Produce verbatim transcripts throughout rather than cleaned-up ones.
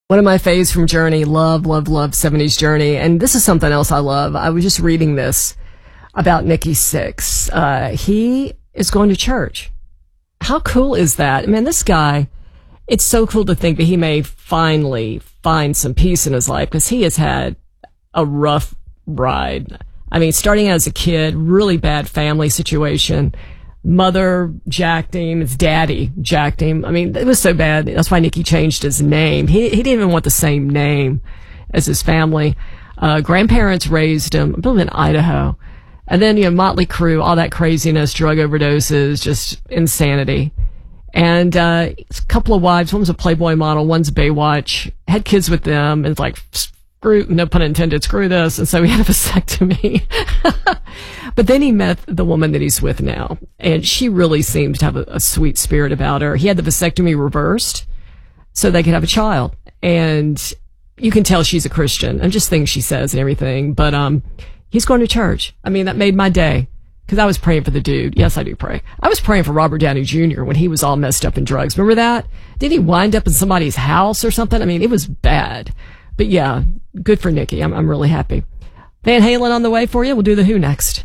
One of my faves from Journey, love, love, love seventies Journey. And this is something else I love. I was just reading this about Nikki Sixx. Uh, he is going to church. How cool is that? Man, this guy, it's so cool to think that he may finally find some peace in his life, because he has had a rough ride. I mean, starting out as a kid, really bad family situation. Mother jacked him, his daddy jacked him. I mean, it was so bad. That's why Nikki changed his name. He, he didn't even want the same name as his family. Uh, grandparents raised him, I believe in Idaho. And then, you know, Motley Crue, all that craziness, drug overdoses, just insanity. And, uh, a couple of wives, one was a Playboy model, one's Baywatch, had kids with them, and it's like, screw, no pun intended, screw this. And so he had a vasectomy. But then he met the woman that he's with now, and she really seems to have a, a sweet spirit about her. He had the vasectomy reversed so they could have a child. And you can tell she's a Christian, and just things she says and everything. But, um, he's going to church. I mean, that made my day, because I was praying for the dude. Yes, I do pray. I was praying for Robert Downey Junior when he was all messed up in drugs. Remember that? Did he wind up in somebody's house or something? I mean, it was bad. But yeah, good for Nikki. I'm, I'm really happy. Van Halen on the way for you. We'll do the Who next.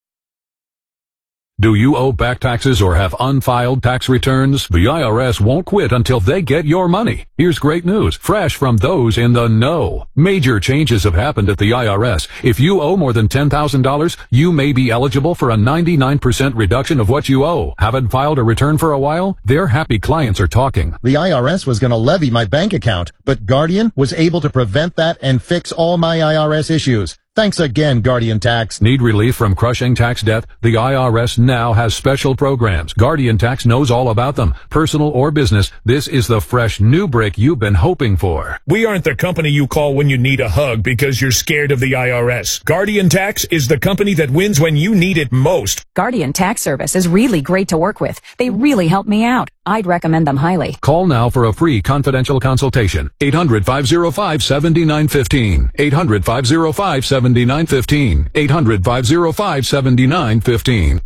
Do you owe back taxes or have unfiled tax returns? The I R S won't quit until they get your money. Here's great news, fresh from those in the know. Major changes have happened at the I R S. If you owe more than ten thousand dollars, you may be eligible for a ninety-nine percent reduction of what you owe. Haven't filed a return for a while? Their happy clients are talking. The I R S was going to levy my bank account, but Guardian was able to prevent that and fix all my I R S issues. Thanks again, Guardian Tax. Need relief from crushing tax debt? The I R S now has special programs. Guardian Tax knows all about them. Personal or business, this is the fresh new break you've been hoping for. We aren't the company you call when you need a hug because you're scared of the I R S. Guardian Tax is the company that wins when you need it most. Guardian Tax Service is really great to work with. They really helped me out. I'd recommend them highly. Call now for a free confidential consultation. eight hundred, five oh five, seven nine one five. eight hundred, five oh five, seven nine one five. eight hundred, five oh five, seven nine one five.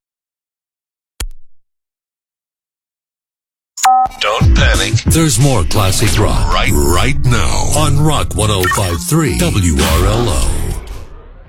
Don't panic. There's more classic rock right, right now on Rock one oh five point three W R L O.